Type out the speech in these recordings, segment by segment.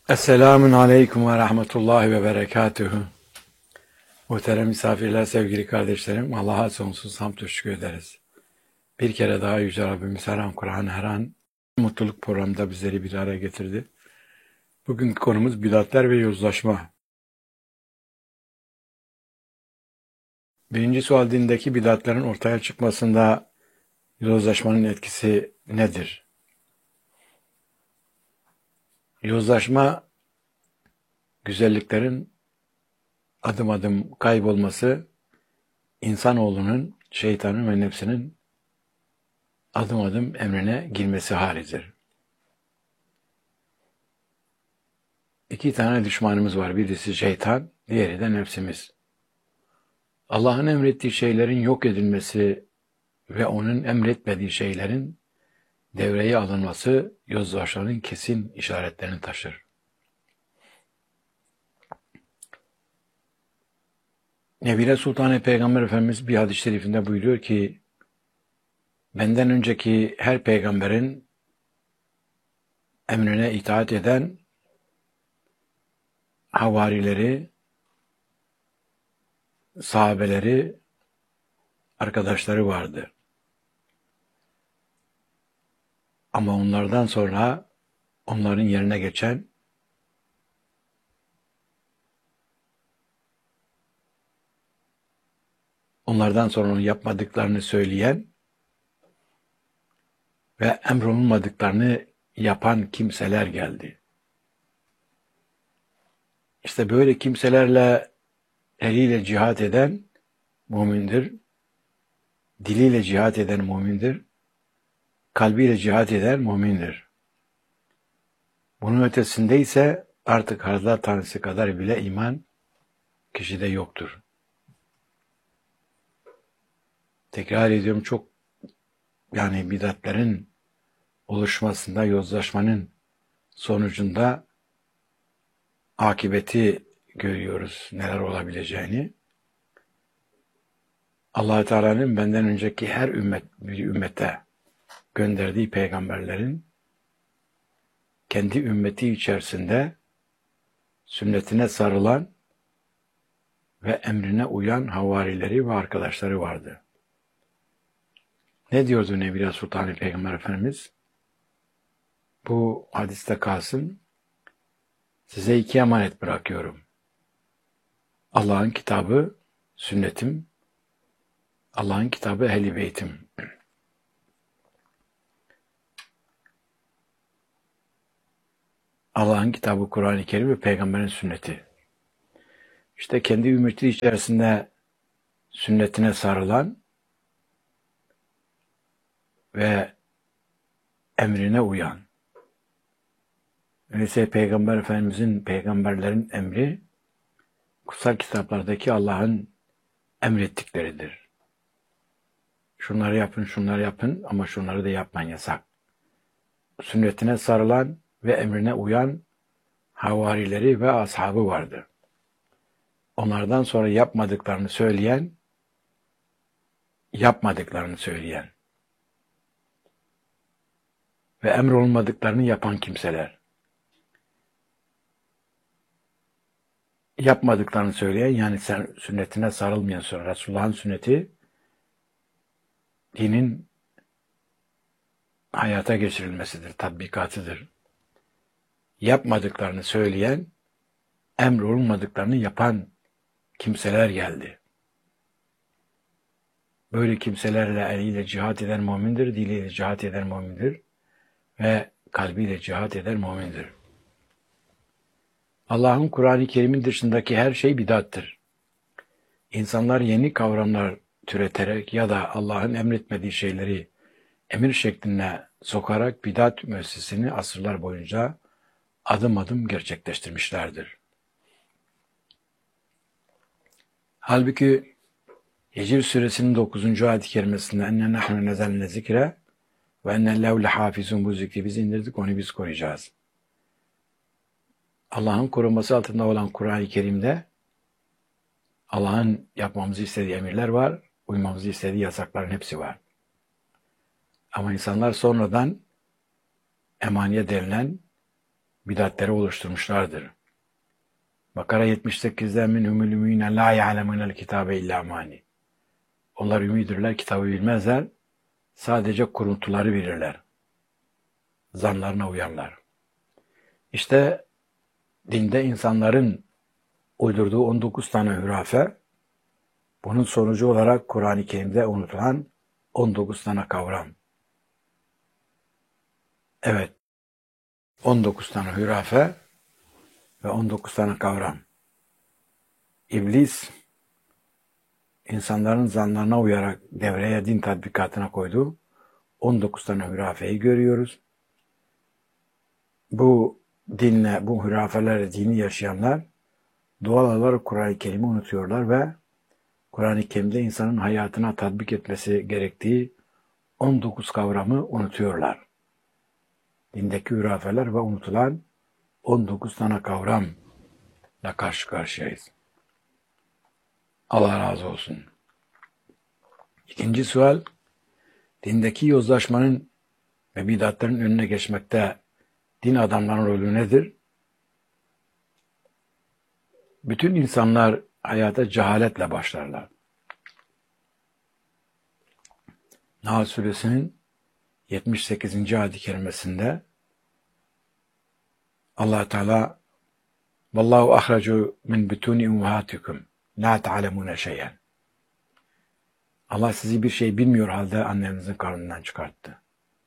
Esselamun Aleyküm ve Rahmetullahi ve Berekatühü. Muhterem misafirler, sevgili kardeşlerim, Allah'a sonsuz hamd ve şükür ederiz. Bir kere daha Yüce Rabbimiz her an Kur'an, her an mutluluk programında bizleri bir araya getirdi. Bugünkü konumuz bidatler ve yozlaşma. Birinci sual, dindeki bidatlerin ortaya çıkmasında yozlaşmanın etkisi nedir? Yozlaşma, güzelliklerin adım adım kaybolması, insanoğlunun, şeytanın ve nefsinin adım adım emrine girmesi halidir. İki tane düşmanımız var. Birisi şeytan, diğeri de nefsimiz. Allah'ın emrettiği şeylerin yok edilmesi ve onun emretmediği şeylerin devreye alınması yozlaşmanın kesin işaretlerini taşır. Nebile Sultan Peygamber Efendimiz bir hadis-i şerifinde buyuruyor ki, benden önceki her peygamberin emrine itaat eden havarileri, sahabeleri, arkadaşları vardı. Ama onlardan sonra onların yerine geçen onlardan sonra onu yapmadıklarını söyleyen ve emrolunmadıklarını yapan kimseler geldi. İşte böyle kimselerle eliyle cihat eden mümindir, diliyle cihat eden mümindir, kalbiyle cihat eden mümindir. Bunun ötesinde ise artık hardal tanesi kadar bile iman kişide yoktur. Tekrar ediyorum, çok bidatlerin oluşmasında, yozlaşmanın sonucunda akıbeti görüyoruz, neler olabileceğini. Allah-u Teala'nın benden önceki her ümmete gönderdiği peygamberlerin kendi ümmeti içerisinde sünnetine sarılan ve emrine uyan havarileri ve arkadaşları vardı. Ne diyordu Nebile Sultan Peygamber Efendimiz? Bu hadiste kalsın. Size iki emanet bırakıyorum. Allah'ın kitabı, sünnetim, Allah'ın kitabı, ehl-i beytim. Allah'ın kitabı, Kur'an-ı Kerim ve peygamberin sünneti. İşte kendi ümmeti içerisinde sünnetine sarılan ve emrine uyan. Öyleyse Peygamber Efendimizin, peygamberlerin emri, kutsal kitaplardaki Allah'ın emrettikleridir. Şunları yapın, şunları yapın ama şunları da yapmayın, yasak. Sünnetine sarılan ve emrine uyan havarileri ve ashabı vardı. Onlardan sonra yapmadıklarını söyleyen ve emrolunmadıklarını yapan kimseler. Yapmadıklarını söyleyen, yani sünnetine sarılmayan, sonra Resulullah'ın sünneti dinin hayata geçirilmesidir, tatbikatıdır. Yapmadıklarını söyleyen, emrolunmadıklarını yapan kimseler geldi. Böyle kimselerle eliyle cihat eden mümindir, diliyle cihat eden mümindir ve kalbiyle cihat eden mümindir. Allah'ın Kur'an-ı Kerim'in dışındaki her şey bidattır. İnsanlar yeni kavramlar türeterek ya da Allah'ın emretmediği şeyleri emir şekline sokarak bidat müessesini asırlar boyunca adım adım gerçekleştirmişlerdir. Halbuki Hicr suresinin 9. ayet-i kerimesinde enne nahnu nezelne zikre ve ennellehu lehafizun, bu zikri biz indirdik, onu biz koruyacağız. Allah'ın koruması altında olan Kur'an-ı Kerim'de Allah'ın yapmamızı istediği emirler var, uymamızı istediği yasakların hepsi var. Ama insanlar sonradan emaniye denilen bidatleri oluşturmuşlardır. Bakara 78'de minhumul ümîne lâ ya'lemûnel kitâbe illâ mâni. Onlar ümidirler, kitabı bilmezler, sadece kuruntuları bilirler. Zanlarına uyanlar. İşte dinde insanların uydurduğu 19 tane hurafe, bunun sonucu olarak Kur'an-ı Kerim'de unutulan 19 tane kavram. Evet, 19 tane hurafe ve 19 tane kavram. İblis, insanların zanlarına uyarak devreye din tatbikatına koyduğu 19 tane hürafeyi görüyoruz. Bu dinle, bu hürafelerle dini yaşayanlar doğal olarak Kur'an-ı Kerim'i unutuyorlar ve Kur'an-ı Kerim'de insanın hayatına tatbik etmesi gerektiği 19 kavramı unutuyorlar. Dindeki hürafeler ve unutulan 19 tane kavramla karşı karşıyayız. Allah razı olsun. İkinci sual, dindeki yozlaşmanın ve bidatların önüne geçmekte din adamlarının rolü nedir? Bütün insanlar hayata cehaletle başlarlar. Nahl Suresinin 78. ayet-i kerimesinde Allah Teala "Vallahu ahracu min butuni ummahatikum la ta'lemune şey'en." Allah sizi bir şey bilmiyor halde annenizin karnından çıkarttı.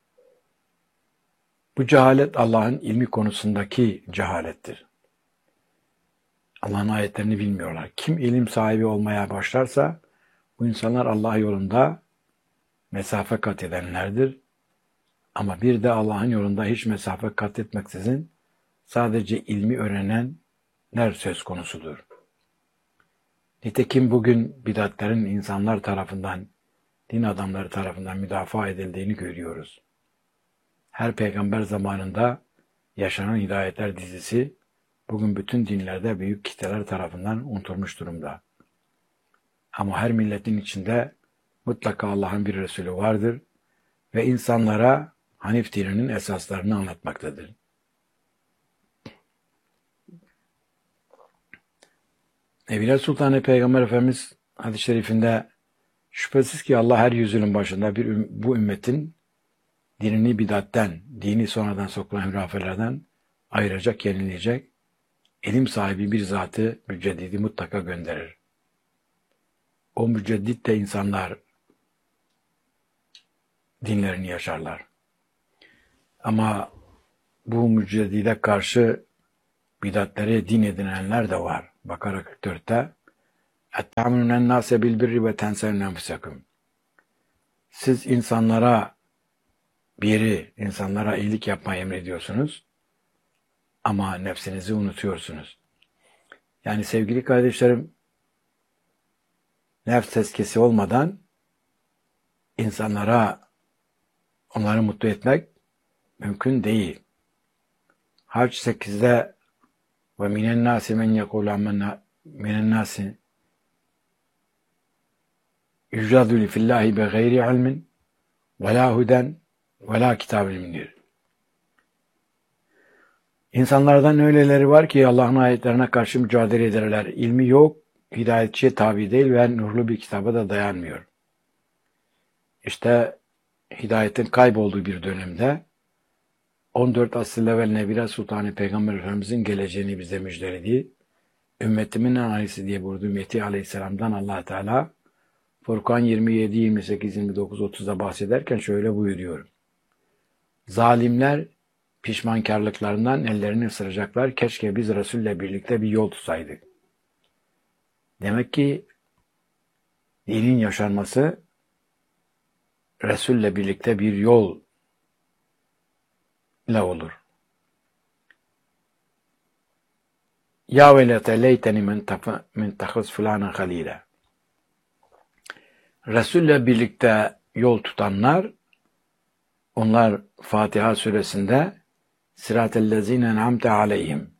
Bu cehalet Allah'ın ilmi konusundaki cehalettir. Allah'ın ayetlerini bilmiyorlar. Kim ilim sahibi olmaya başlarsa bu insanlar Allah yolunda mesafe kat edenlerdir. Ama bir de Allah'ın yolunda hiç mesafe kat etmeksizin sadece ilmi öğrenenler söz konusudur. Nitekim bugün bidatlerin insanlar tarafından, din adamları tarafından müdafaa edildiğini görüyoruz. Her peygamber zamanında yaşanan hidayetler dizisi bugün bütün dinlerde büyük kitleler tarafından unutulmuş durumda. Ama her milletin içinde mutlaka Allah'ın bir Resulü vardır ve insanlara Hanif dininin esaslarını anlatmaktadır. Nebiler Sultanı Peygamber Efendimiz hadis-i şerifinde şüphesiz ki Allah her yüzyılın başında bu ümmetin dinini bidatten, dini sonradan sokulan hürafelerden ayıracak, yenileyecek, ilim sahibi bir zatı, müceddidi mutlaka gönderir. O müceddit de insanlar dinlerini yaşarlar. Ama bu müceddide karşı bidatleri din edinenler de var. Bakara 44'te اَتَّعْمُنُ النَّاسَ بِالْبِرِّ وَتَنْسَوْنَ أَنْفُسَكُمْ. Siz insanlara iyilik yapmayı emrediyorsunuz ama nefsinizi unutuyorsunuz. Yani sevgili kardeşlerim, nefs tezkiyesi olmadan onları mutlu etmek mümkün değil. Hac 8'de ve minen nasi men yekulu minen nasi yücadülü fillahi be gayri ilmin ve la huden ve la kitabül munir. İnsanlardan öyleleri var ki Allah'ın ayetlerine karşı mücadele ederler. İlmi yok, hidayetçiye tabi değil ve nurlu bir kitaba da dayanmıyor. İşte hidayetin kaybolduğu bir dönemde 14 asır evvel Nebire Sultanı Peygamber Efendimizin geleceğini bize müjdeledi. Ümmetimin analisi diye buyurduğu Mehdi Aleyhisselam'dan Allah Teala Furkan 27, 28, 29, 30'da bahsederken şöyle buyuruyor. Zalimler pişmankarlıklarından ellerini ısıracaklar. Keşke biz Resul'le birlikte bir yol tutsaydık. Demek ki dinin yaşanması Resul'le birlikte bir yol ile olur. Ya velete leyteni men tahız fulanen halile. Resul'le birlikte yol tutanlar, onlar Fatiha suresinde Sıratellezine en'amte aleyhim.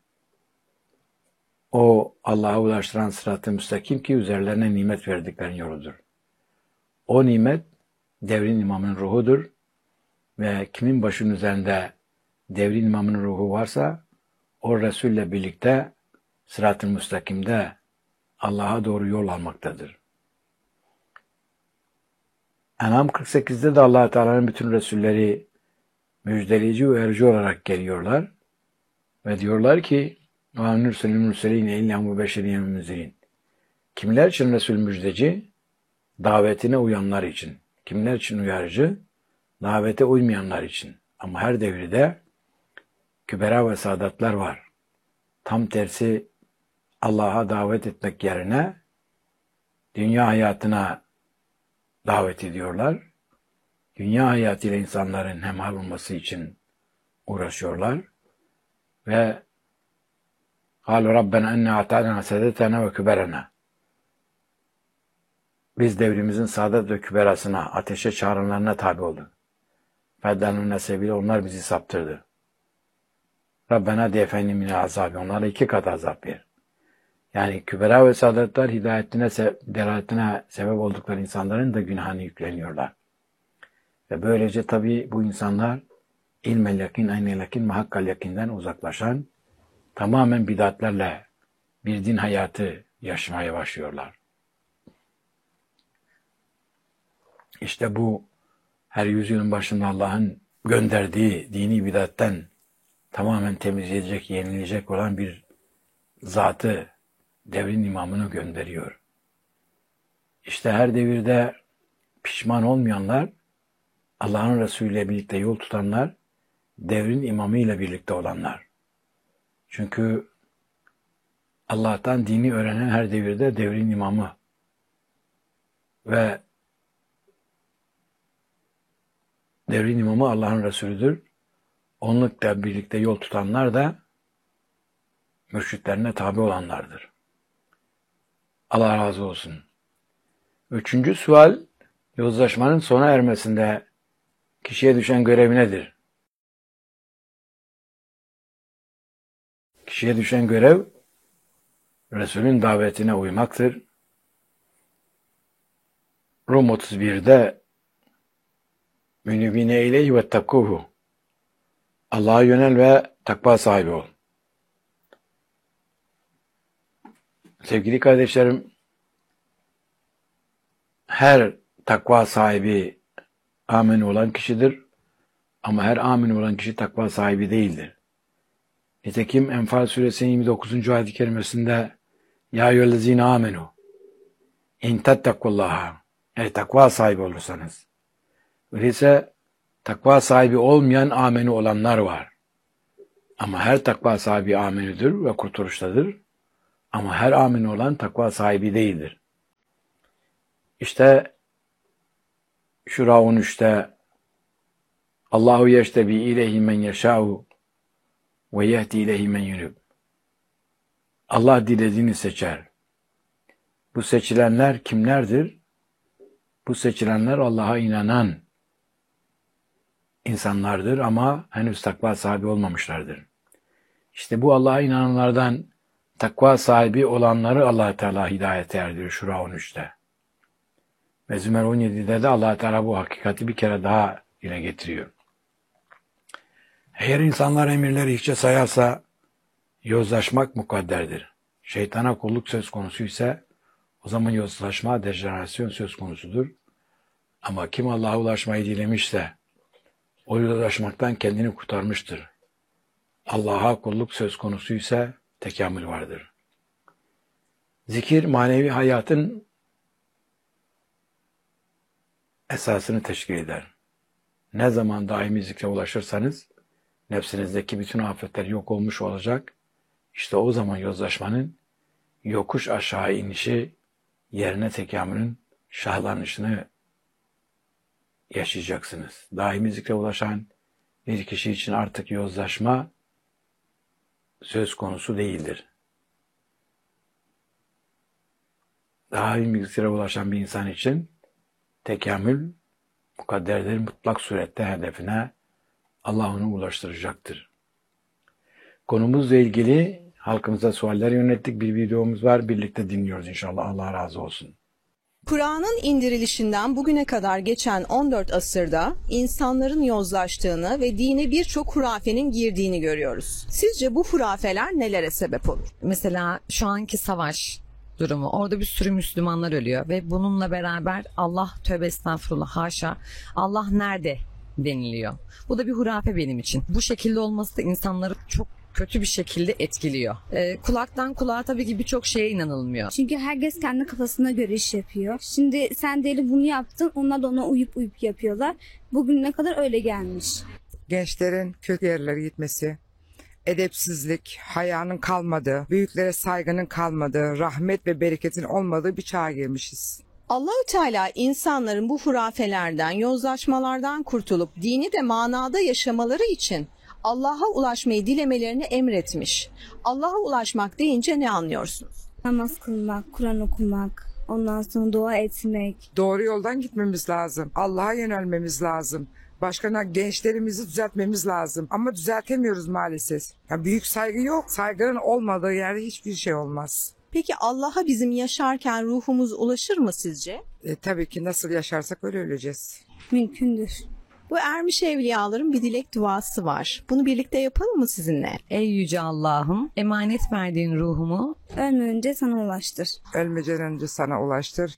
O Allah'a ulaştıran sırat-ı müstakim ki üzerlerine nimet verdiklerin yoludur. O nimet devrin imamının ruhudur ve kimin başının üzerinde devrin imamının ruhu varsa o Resul'le birlikte sırat-ı müstakimde Allah'a doğru yol almaktadır. En'am 48'de de Allah Teala'nın bütün Resulleri müjdeleyici ve uyarıcı olarak geliyorlar ve diyorlar ki وَاَنْ نُرْسَلِ الْمُرْسَلِينَ اِلَّا مُبَشِّرِينَ مُنْزِرِينَ. Kimler için Resul müjdeci? Davetine uyanlar için. Kimler için uyarıcı? Davete uymayanlar için. Ama her devirde kübera ve saadatlar var. Tam tersi Allah'a davet etmek yerine dünya hayatına davet ediyorlar. Dünya hayatıyla insanların hemhal olması için uğraşıyorlar. Ve قَالُوا رَبَّنَا اَنَّا اَعْتَعْنَا سَدَتَنَا وَكُبَرَنَا. Biz devrimizin saadet ve küberasına, ateşe çağıranlarına tabi olduk. فَدَّلُنَّ sebebiyle onlar bizi saptırdı. Rabbena defenni mine azabi. Onlara 2 kat azap ver. Yani kübera ve saadetler delaletine sebep oldukları insanların da günahını yükleniyorlar. Ve böylece tabii bu insanlar ilmel yakin, aynel yakin, muhakkal yakinden uzaklaşan, tamamen bid'atlerle bir din hayatı yaşamaya başlıyorlar. İşte bu her yüzyılın başında Allah'ın gönderdiği dini bid'atten tamamen temizleyecek, yenilecek olan bir zatı, devrin imamını gönderiyor. İşte her devirde pişman olmayanlar, Allah'ın Resulü ile birlikte yol tutanlar, devrin imamı ile birlikte olanlar. Çünkü Allah'tan dini öğrenen her devirde devrin imamı ve devrin imamı Allah'ın Resulüdür. Onunla birlikte yol tutanlar da mürşitlerine tabi olanlardır. Allah razı olsun. 3. sual, yozlaşmanın sona ermesinde kişiye düşen görev nedir? Kişiye düşen görev, Resul'ün davetine uymaktır. Rum 31'de münibine ileyhi ve takkuhu. Allah'a yönel ve takva sahibi ol. Sevgili kardeşlerim, her takva sahibi amin olan kişidir. Ama her amin olan kişi takva sahibi değildir. Nitekim Enfal suresinin 29. ayet-i kerimesinde Ya eyyühellezine amenu in tettequllaha, ey takva sahibi olursanız. Öyleyse takva sahibi olmayan ameni olanlar var. Ama her takva sahibi amenidir ve kurtuluştadır. Ama her amin olan takva sahibi değildir. İşte Şura 13'te Allahu yeştebi ileyhi men yeşâhu ve yehdi ileyhi men yunub. Allah dilediğini seçer. Bu seçilenler kimlerdir? Bu seçilenler Allah'a inanan insanlardır ama henüz takva sahibi olmamışlardır. İşte bu Allah'a inananlardan takva sahibi olanları Allah Teala hidayete erdiriyor Şura 13'te. Ve Zümer 17'de de Allah Teala bu hakikati bir kere daha dile getiriyor. Eğer insanlar emirleri hiçe sayarsa yozlaşmak mukadderdir. Şeytana kulluk söz konusu ise o zaman yozlaşma, dejenerasyon söz konusudur. Ama kim Allah'a ulaşmayı dilemişse o yozlaşmaktan kendini kurtarmıştır. Allah'a kulluk söz konusu ise tekamül vardır. Zikir manevi hayatın esasını teşkil eder. Ne zaman daimi zikre ulaşırsanız nefsinizdeki bütün afetler yok olmuş olacak. İşte o zaman yozlaşmanın yokuş aşağı inişi yerine tekamülün şahlanışını yaşayacaksınız. Daimi zikre ulaşan bir kişi için artık yozlaşma söz konusu değildir. Daimi zikre ulaşan bir insan için tekamül mukadderdir, mutlak surette hedefine Allah onu ulaştıracaktır. Konumuzla ilgili halkımıza sualler yönettik. Bir videomuz var. Birlikte dinliyoruz inşallah. Allah razı olsun. Kur'an'ın indirilişinden bugüne kadar geçen 14 asırda insanların yozlaştığını ve dine birçok hurafenin girdiğini görüyoruz. Sizce bu hurafeler nelere sebep olur? Mesela şu anki savaş durumu. Orada bir sürü Müslümanlar ölüyor ve bununla beraber Allah, tövbe estağfurullah, haşa, Allah nerede deniliyor. Bu da bir hurafe benim için. Bu şekilde olması da insanları çok kötü bir şekilde etkiliyor. Kulaktan kulağa tabii ki birçok şeye inanılmıyor. Çünkü herkes kendi kafasına göre iş yapıyor. Şimdi sen diyelim bunu yaptın, onlar da ona uyup yapıyorlar. Bugüne kadar öyle gelmiş. Gençlerin kötü yerlere gitmesi, edepsizlik, hayanın kalmadığı, büyüklere saygının kalmadığı, rahmet ve bereketin olmadığı bir çağa girmişiz. Allahü Teala insanların bu hurafelerden, yozlaşmalardan kurtulup dini de manada yaşamaları için Allah'a ulaşmayı dilemelerini emretmiş. Allah'a ulaşmak deyince ne anlıyorsunuz? Namaz kılmak, Kur'an okumak, ondan sonra dua etmek. Doğru yoldan gitmemiz lazım. Allah'a yönelmemiz lazım. Başkana gençlerimizi düzeltmemiz lazım. Ama düzeltemiyoruz maalesef. Ya büyük saygı yok. Saygının olmadığı yerde hiçbir şey olmaz. Peki Allah'a bizim yaşarken ruhumuz ulaşır mı sizce? Tabii ki nasıl yaşarsak öyle öleceğiz. Mümkündür. Bu ermiş evliyaların bir dilek duası var. Bunu birlikte yapalım mı sizinle? Ey yüce Allah'ım, emanet verdiğin ruhumu Ölmeden önce sana ulaştır. Ölmeden önce sana ulaştır.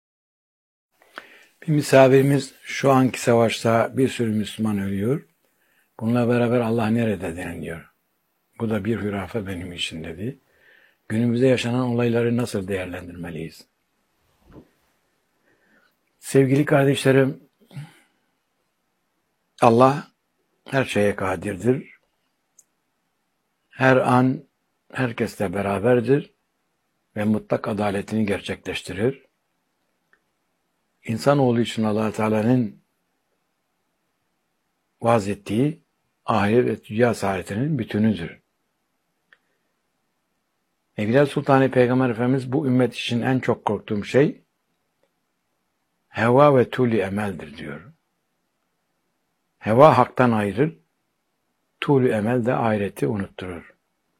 Bir misafirimiz şu anki savaşta bir sürü Müslüman ölüyor. Bununla beraber Allah nerede deniliyor. Bu da bir hurafe benim için dedi. Günümüzde yaşanan olayları nasıl değerlendirmeliyiz? Sevgili kardeşlerim, Allah her şeye kadirdir. Her an herkesle beraberdir ve mutlak adaletini gerçekleştirir. İnsanoğlu için Allah Teala'nın vaaz ettiği ahiret ve dünya saadetinin bütünüdür. Evliya Sultanı Peygamber Efendimiz bu ümmet için en çok korktuğum şey heva ve tuli emeldir diyor. Heva haktan ayrır, tuli emel de ahireti unutturur.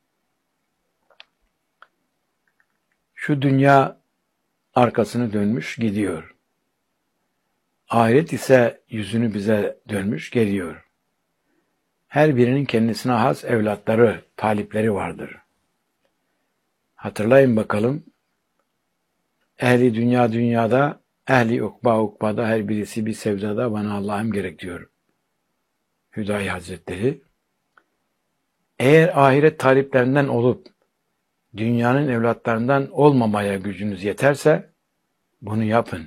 Şu dünya arkasını dönmüş gidiyor. Ahiret ise yüzünü bize dönmüş geliyor. Her birinin kendisine has evlatları, talipleri vardır. Hatırlayın bakalım, ehli dünya dünyada, ehli ukba ukbada, her birisi bir sevdada bana Allah'ım gerek diyor Hüdayi Hazretleri. Eğer ahiret taliplerinden olup dünyanın evlatlarından olmamaya gücünüz yeterse bunu yapın.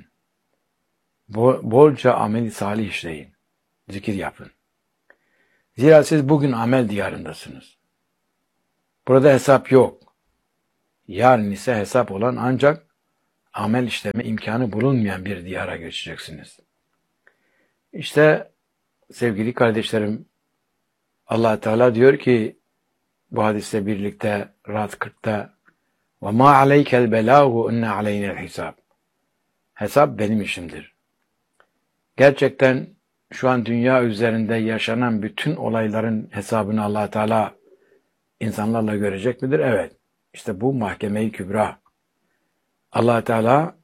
Bolca amel-i salih işleyin. Zikir yapın. Zira siz bugün amel diyarındasınız. Burada hesap yok. Yarın ise hesap olan ancak amel işleme imkanı bulunmayan bir diyara geçeceksiniz. İşte sevgili kardeşlerim, Allah Teala diyor ki bu hadisle birlikte Ra'd 40'ta وَمَا عَلَيْكَ الْبَلَاغُ اِنَّ عَلَيْنَا الْحِسَابِ Hesap benim işimdir. Gerçekten şu an dünya üzerinde yaşanan bütün olayların hesabını Allah Teala insanlarla görecek midir? Evet. İşte bu mahkeme-i kübra. Allah Teala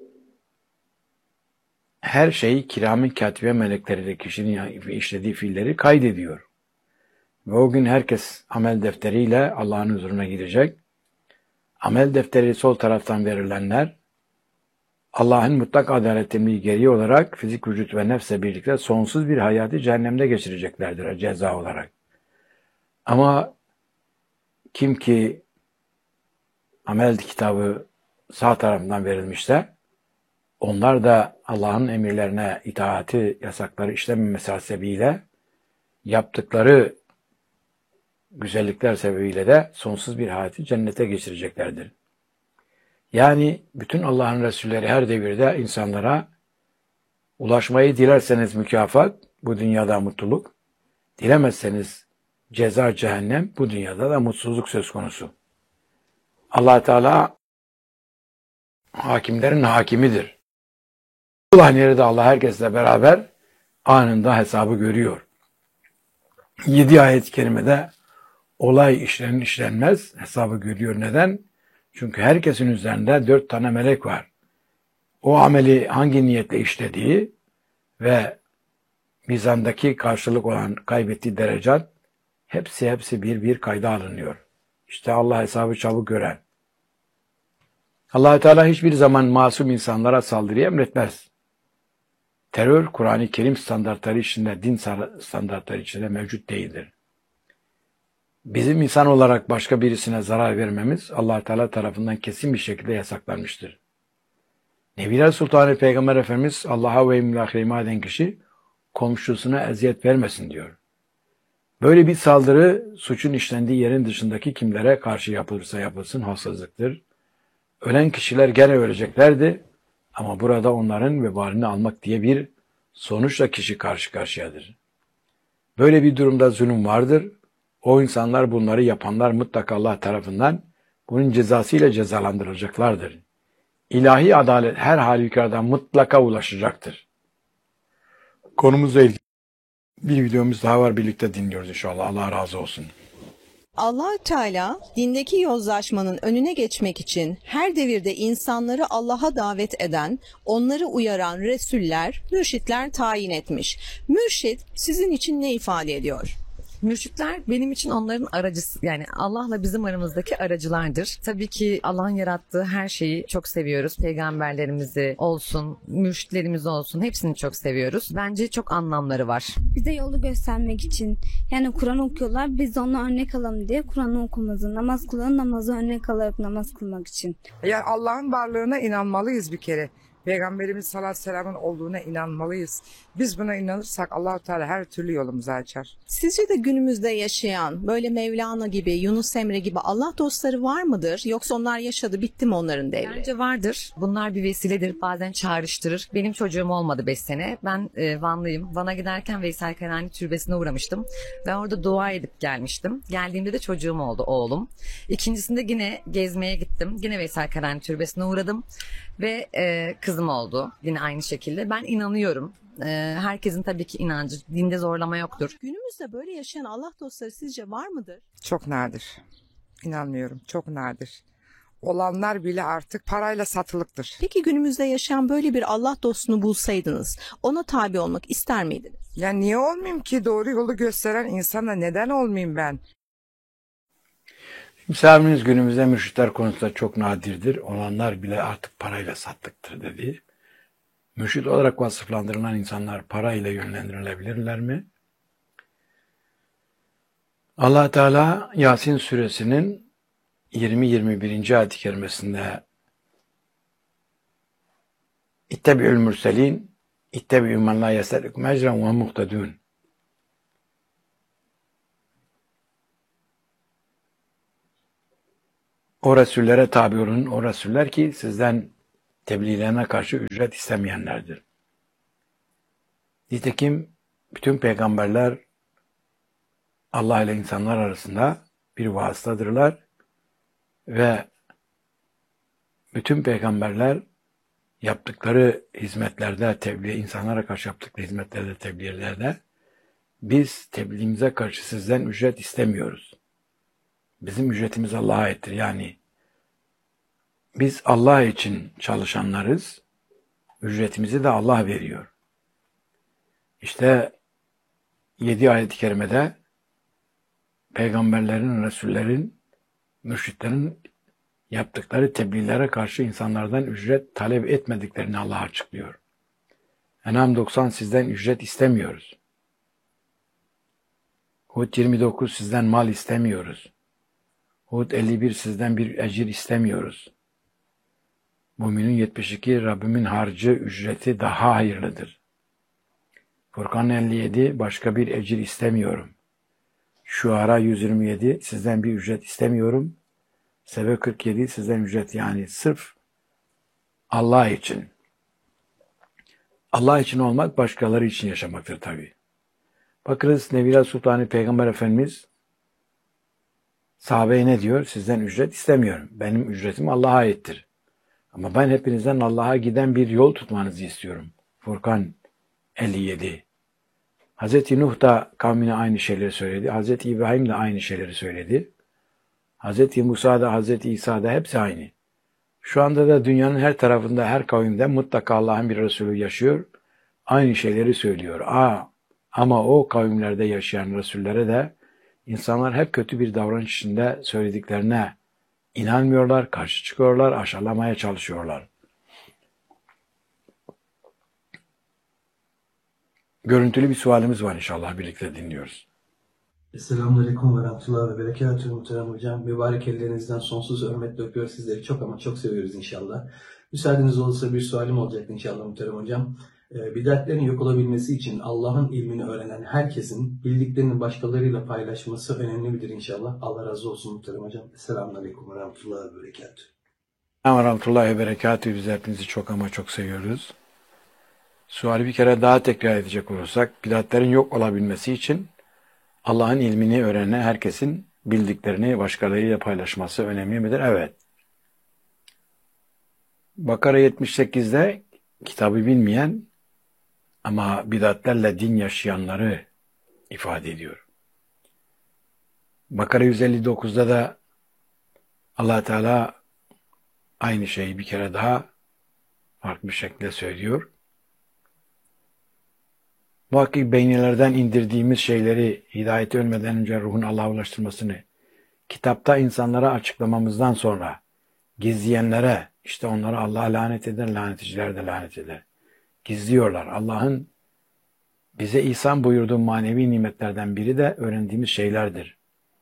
her şeyi kiram-ı katibe melekleriyle kişinin işlediği fiilleri kaydediyor. Ve o gün herkes amel defteriyle Allah'ın huzuruna gidecek. Amel defteri sol taraftan verilenler, Allah'ın mutlak adaletini gereği olarak fizik, vücut ve nefsle birlikte sonsuz bir hayatı cehennemde geçireceklerdir ceza olarak. Ama kim ki amel kitabı sağ tarafından verilmişse, onlar da Allah'ın emirlerine itaati, yasakları işlememesi hasebiyle yaptıkları güzellikler sebebiyle de sonsuz bir hayatı cennete geçireceklerdir. Yani bütün Allah'ın Resulleri her devirde insanlara ulaşmayı dilerseniz mükafat, bu dünyada mutluluk, dilemezseniz ceza cehennem, bu dünyada da mutsuzluk söz konusu. Allah Teala hakimlerin hakimidir. Allah nerede Allah herkesle beraber anında hesabı görüyor. 7 ayet-i kerimede olay işlenir işlenmez hesabı görüyor. Neden? Çünkü herkesin üzerinde 4 tane melek var. o ameli hangi niyetle işlediği ve mizandaki karşılık olan kaybettiği derecat hepsi bir kayda alınıyor. İşte Allah hesabı çabuk gören. Allah Teala hiçbir zaman masum insanlara saldırıyı emretmez. Terör Kur'an-ı Kerim standartları içinde, din standartları içinde mevcut değildir. Bizim insan olarak başka birisine zarar vermemiz Allah Teala tarafından kesin bir şekilde yasaklanmıştır. Nebiler Sultanı Peygamber Efendimiz Allah'a ve imlâh iman eden kişi komşusuna eziyet vermesin diyor. Böyle bir saldırı suçun işlendiği yerin dışındaki kimlere karşı yapılırsa yapılsın haksızlıktır. Ölen kişiler gene öleceklerdi ama burada onların vebalini almak diye bir sonuçla kişi karşı karşıyadır. Böyle bir durumda zulüm vardır. O insanlar, bunları yapanlar mutlaka Allah tarafından bunun cezasıyla cezalandırılacaklardır. İlahi adalet her halükarda mutlaka ulaşacaktır. Konumuzla ilgili bir videomuz daha var, birlikte dinliyoruz inşallah. Allah razı olsun. Allah Teala dindeki yozlaşmanın önüne geçmek için her devirde insanları Allah'a davet eden, onları uyaran resuller, mürşitler tayin etmiş. Mürşit sizin için ne ifade ediyor? Mürşitler benim için onların aracısı, yani Allah'la bizim aramızdaki aracılardır. Tabii ki Allah'ın yarattığı her şeyi çok seviyoruz. Peygamberlerimizi olsun, mürşitlerimiz olsun, hepsini çok seviyoruz. Bence çok anlamları var. Bize yolu göstermek için. Yani Kur'an okuyorlar. Biz de ona örnek alalım diye Kur'an'ı okumamızı, namaz kılan namazı örnek alarak namaz kılmak için. Yani Allah'ın varlığına inanmalıyız bir kere. Peygamberimiz sallallahu aleyhi ve sellem'in olduğuna inanmalıyız. Biz buna inanırsak Allah-u Teala her türlü yolumuzu açar. Sizce de günümüzde yaşayan böyle Mevlana gibi, Yunus Emre gibi Allah dostları var mıdır? Yoksa onlar yaşadı, bitti mi onların devri? Bence vardır. Bunlar bir vesiledir. Bazen çağrıştırır. Benim çocuğum olmadı 5 sene. Ben Vanlıyım. Van'a giderken Veysel Karani Türbesi'ne uğramıştım. Ve orada dua edip gelmiştim. Geldiğimde de çocuğum oldu, oğlum. İkincisinde yine gezmeye gittim. Yine Veysel Karani Türbesi'ne uğradım. Ve kızım oldu. Yine aynı şekilde. Ben inanıyorum. Herkesin tabii ki inancı. Dinde zorlama yoktur. Günümüzde böyle yaşayan Allah dostları sizce var mıdır? Çok nadir. İnanmıyorum. Çok nadir. Olanlar bile artık parayla satılıktır. Peki günümüzde yaşayan böyle bir Allah dostunu bulsaydınız, ona tabi olmak ister miydiniz? Yani niye olmayayım ki? Doğru yolu gösteren insana neden olmayayım ben? Misafiriniz günümüzde mürşitler konusunda çok nadirdir. Olanlar bile artık parayla sattıktır dedi. Mürşit olarak vasıflandırılan insanlar parayla yönlendirilebilirler mi? Allah Teala Yasin suresinin 20-21. ayet-i kerimesinde İttebi'ül mürselin İttebi'ü men la yeselükum ecren ve muhtedun. O Resullere tabi olun, o Resuller ki sizden tebliğlerine karşı ücret istemeyenlerdir. Nitekim bütün peygamberler Allah ile insanlar arasında bir vasıtadırlar ve bütün peygamberler yaptıkları hizmetlerde, tebliğ, insanlara karşı yaptıkları hizmetlerde, tebliğlerde biz tebliğimize karşı sizden ücret istemiyoruz. Bizim ücretimiz Allah'a aittir. Yani biz Allah için çalışanlarız. Ücretimizi de Allah veriyor. İşte 7 ayet-i kerimede peygamberlerin, resullerin, mürşitlerin yaptıkları tebliğlere karşı insanlardan ücret talep etmediklerini Allah açıklıyor. En'am 90 sizden ücret istemiyoruz. Hud 29 sizden mal istemiyoruz. Hud 51 sizden bir ecir istemiyoruz. Müminun 72 Rabbimin harcı ücreti daha hayırlıdır. Furkan 57 başka bir ecir istemiyorum. Şuara 127 sizden bir ücret istemiyorum. Sebe 47 sizden ücret, yani sırf Allah için. Allah için olmak başkaları için yaşamaktır tabi. Bakınız Nebiler Sultanı Peygamber Efendimiz sahabeye ne diyor? Sizden ücret istemiyorum. Benim ücretim Allah'a aittir. Ama ben hepinizden Allah'a giden bir yol tutmanızı istiyorum. Furkan 57. Hazreti Nuh da kavmine aynı şeyleri söyledi. Hazreti İbrahim de aynı şeyleri söyledi. Hazreti Musa da Hazreti İsa da hepsi aynı. Şu anda da dünyanın her tarafında, her kavimde mutlaka Allah'ın bir Resulü yaşıyor. Aynı şeyleri söylüyor. Ama o kavimlerde yaşayan Resullere de insanlar hep kötü bir davranış içinde söylediklerine inanmıyorlar, karşı çıkıyorlar, aşağılamaya çalışıyorlar. Görüntülü bir sualimiz var, inşallah birlikte dinliyoruz. Selamünaleyküm ve rahmetullahi ve berekatuhu muhterem hocam. Mübarek ellerinizden sonsuz hürmetle öpüyor. Sizleri çok ama çok seviyoruz inşallah. Müsaadeniz olursa bir sualim olacak inşallah muhterem hocam. Bidatlerin yok olabilmesi için Allah'ın ilmini öğrenen herkesin bildiklerini başkalarıyla paylaşması önemli midir inşallah? Allah razı olsun muhterem hocam. Selamünaleyküm ve rahmetullahi ve berekatuhu. Ama rahmetullahi ve berekatuhu, biz hepinizi çok ama çok seviyoruz. Suali bir kere daha tekrar edecek olursak, bidatlerin yok olabilmesi için Allah'ın ilmini öğrenen herkesin bildiklerini başkalarıyla paylaşması önemli midir? Evet. Bakara 78'de kitabı bilmeyen ama bidatlerle din yaşayanları ifade ediyor. Bakara 159'da da Allah Teala aynı şeyi bir kere daha farklı bir şekilde söylüyor. Muhakkak beynilerden indirdiğimiz şeyleri, hidayete ölmeden önce ruhun Allah'a ulaştırmasını kitapta insanlara açıklamamızdan sonra gizleyenlere, işte onlara Allah lanet eder, laneticiler de lanet eder. Gizliyorlar. Allah'ın bize ihsan buyurduğu manevi nimetlerden biri de öğrendiğimiz şeylerdir.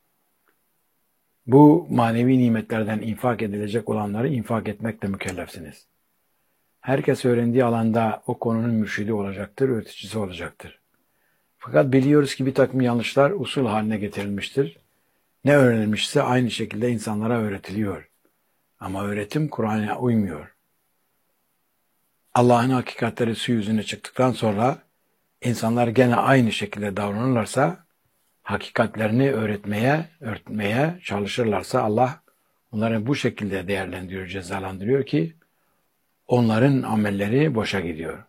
Bu manevi nimetlerden infak edilecek olanları infak etmekle mükellefsiniz. Herkes öğrendiği alanda o konunun mürşidi olacaktır, öğreticisi olacaktır. Fakat biliyoruz ki bir takım yanlışlar usul haline getirilmiştir. Ne öğrenilmişse aynı şekilde insanlara öğretiliyor. Ama öğretim Kur'an'a uymuyor. Allah'ın hakikatleri su yüzüne çıktıktan sonra insanlar gene aynı şekilde davranırlarsa, hakikatlerini örtmeye çalışırlarsa Allah onları bu şekilde değerlendiriyor, cezalandırıyor ki onların amelleri boşa gidiyor.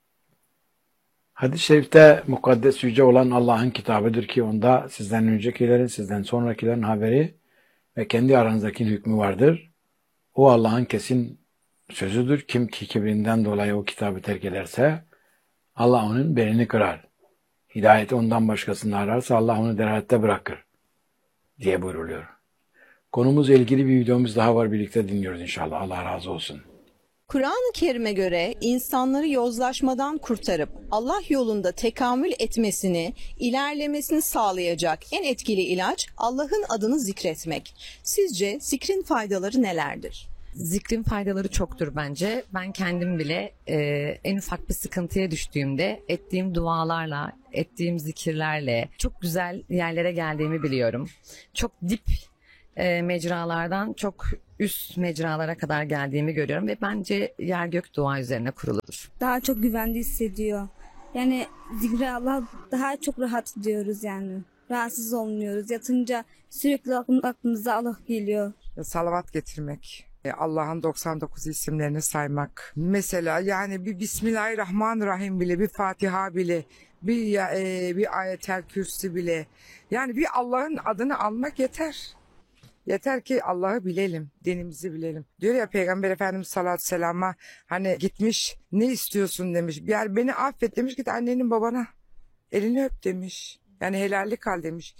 Hadis-i şerifte mukaddes yüce olan Allah'ın kitabıdır ki onda sizden öncekilerin, sizden sonrakilerin haberi ve kendi aranızdaki hükmü vardır. O Allah'ın kesin sözüdür. Kim ki kibrinden dolayı o kitabı terk ederse Allah onun belini kırar. Hidayeti ondan başkasını ararsa Allah onu delalette bırakır diye buyruluyor. Konumuzla ilgili bir videomuz daha var, birlikte dinliyoruz inşallah. Allah razı olsun. Kur'an-ı Kerim'e göre insanları yozlaşmadan kurtarıp Allah yolunda tekamül etmesini, ilerlemesini sağlayacak en etkili ilaç Allah'ın adını zikretmek. Sizce zikrin faydaları nelerdir? Zikrin faydaları çoktur bence. Ben kendim bile en ufak bir sıkıntıya düştüğümde ettiğim dualarla, ettiğim zikirlerle çok güzel yerlere geldiğimi biliyorum. Çok dip mecralardan çok üst mecralara kadar geldiğimi görüyorum ve bence yer gök dua üzerine kuruludur. Daha çok güvende hissediyor. Yani zikre Allah daha çok rahat diyoruz yani. Rahatsız olmuyoruz. Yatınca sürekli aklımıza Allah geliyor. Salavat getirmek. Allah'ın 99 isimlerini saymak. Mesela yani bir Bismillahirrahmanirrahim bile, bir Fatiha bile, bir Ayetel Kürsi bile. Yani bir Allah'ın adını almak yeter. Yeter ki Allah'ı bilelim, dinimizi bilelim. Diyor ya Peygamber Efendimiz sallallahu aleyhi ve sellem'e, hani gitmiş, ne istiyorsun demiş. Yani beni affet demiş, git annenin babana elini öp demiş. Yani helallik al demiş.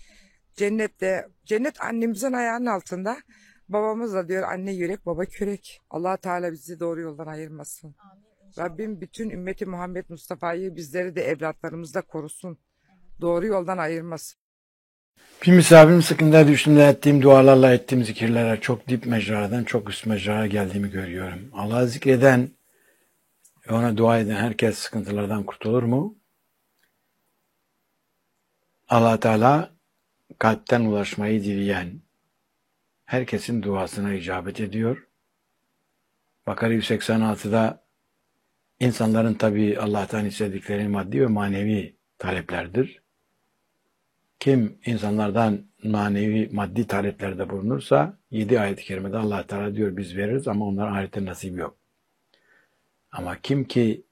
Cennet annemizin ayağının altında. Babamız da diyor anne yürek baba kürek. Allah Teala bizi doğru yoldan ayırmasın. Rabbim bütün ümmeti Muhammed Mustafa'yı, bizleri de evlatlarımızda korusun. Doğru yoldan ayırmasın. Bir misafirim sıkıntıya düştüğümde ettiğim dualarla, ettiğim zikirlere çok dip mecradan çok üst mecraya geldiğimi görüyorum. Allah'ı zikreden ve ona dua eden herkes sıkıntılardan kurtulur mu? Allah Teala kalpten ulaşmayı dileyen herkesin duasına icabet ediyor. Bakara 186'da insanların tabii Allah'tan istedikleri maddi ve manevi taleplerdir. Kim insanlardan manevi, maddi taleplerde bulunursa 7 ayet-i kerimede Allah Teala diyor biz veririz ama onların ahirette nasibi yok. Ama kim ki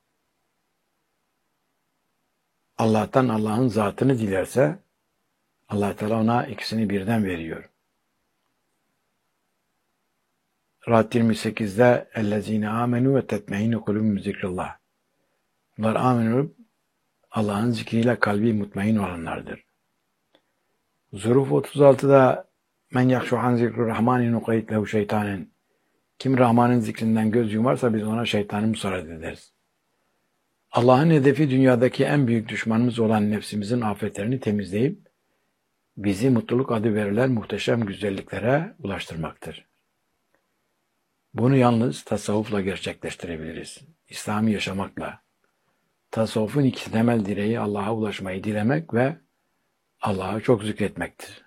Allah'tan Allah'ın zatını dilerse Allah Teala ona ikisini birden veriyor. Ra'd 28'de ellezine amenu ve tetmeinu kulubum zikrullah. Bunlar amin olup Allah'ın zikriyle kalbi mutmain olanlardır. Zuruf 36'da men yakşuhan zikru rahmani nukayyid lehu şeytanen. Kim Rahman'ın zikrinden göz yumarsa biz ona şeytanı musallat ederiz. Allah'ın hedefi dünyadaki en büyük düşmanımız olan nefsimizin afetlerini temizleyip bizi mutluluk adı verilen muhteşem güzelliklere ulaştırmaktır. Bunu yalnız tasavvufla gerçekleştirebiliriz. İslami yaşamakla. Tasavvufun iki temel direği Allah'a ulaşmayı dilemek ve Allah'a çok zikretmektir.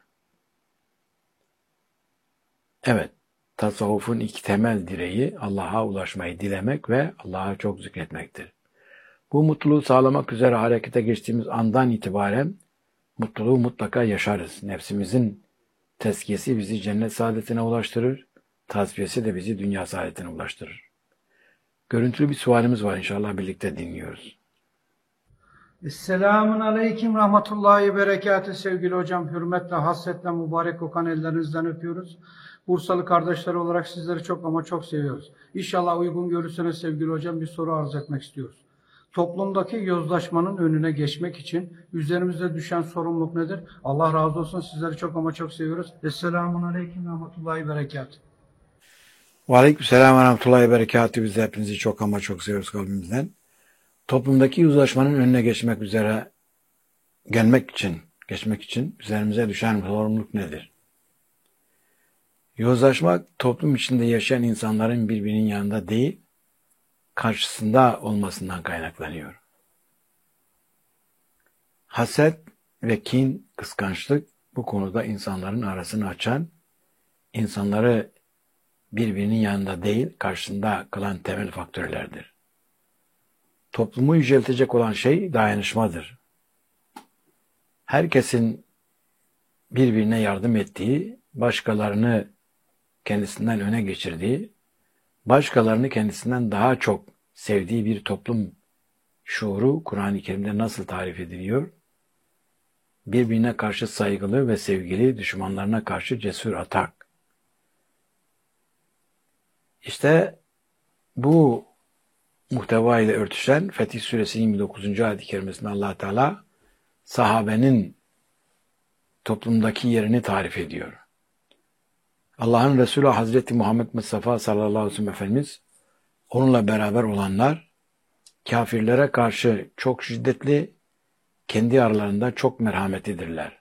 Evet, tasavvufun iki temel direği Allah'a ulaşmayı dilemek ve Allah'a çok zikretmektir. Bu mutluluğu sağlamak üzere harekete geçtiğimiz andan itibaren mutluluğu mutlaka yaşarız. Nefsimizin tezkiyesi bizi cennet saadetine ulaştırır, tasfiyesi de bizi dünya saadetine ulaştırır. Görüntülü bir sualimiz var, inşallah birlikte dinliyoruz. Esselamun Aleyküm Rahmetullahi Berekatü sevgili hocam. Hürmetle, hasretle mübarek kokan ellerinizden öpüyoruz. Bursalı kardeşler olarak sizleri çok ama çok seviyoruz. İnşallah uygun görürseniz sevgili hocam bir soru arz etmek istiyoruz. Toplumdaki yozlaşmanın önüne geçmek için üzerimize düşen sorumluluk nedir? Allah razı olsun, sizleri çok ama çok seviyoruz. Esselamun Aleyküm Rahmetullahi Berekatü. Ve aleykümselam ve rahmetullahi berekatü. Biz de hepinizi çok ama çok seviyoruz kalbimizden. Toplumdaki yozlaşmanın önüne geçmek için üzerimize düşen sorumluluk nedir? Yozlaşmak, toplum içinde yaşayan insanların birbirinin yanında değil, karşısında olmasından kaynaklanıyor. Haset ve kin, kıskançlık bu konuda insanların arasını açan, insanları birbirinin yanında değil, karşısında kılan temel faktörlerdir. Toplumu yüceltecek olan şey dayanışmadır. Herkesin birbirine yardım ettiği, başkalarını kendisinden öne geçirdiği, başkalarını kendisinden daha çok sevdiği bir toplum şuuru Kur'an-ı Kerim'de nasıl tarif ediliyor? Birbirine karşı saygılı ve sevgili, düşmanlarına karşı cesur atak. İşte bu muhteva ile örtüşen Fetih Suresi 29. ayet-i kerimesinde Allah Teala sahabenin toplumdaki yerini tarif ediyor. Allah'ın Resulü Hazreti Muhammed Mustafa sallallahu aleyhi ve sellem Efendimiz, onunla beraber olanlar kafirlere karşı çok şiddetli, kendi aralarında çok merhametlidirler.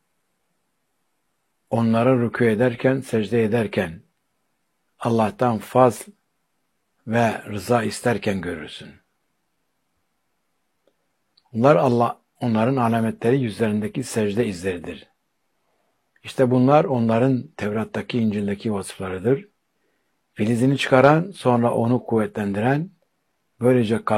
Onlara rükû ederken, secde ederken, Allah'tan fazl ve rıza isterken görürsün. Onların alametleri yüzlerindeki secde izleridir. İşte bunlar onların Tevrat'taki, İncil'deki vasıflarıdır. Filizini çıkaran, sonra onu kuvvetlendiren, böylece